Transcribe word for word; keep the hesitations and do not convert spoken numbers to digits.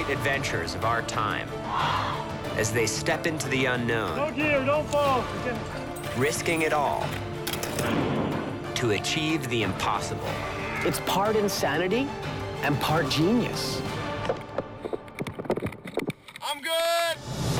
adventurers of our time as they step into the unknown. No gear, don't fall. Risking it all to achieve the impossible. It's part insanity and part genius.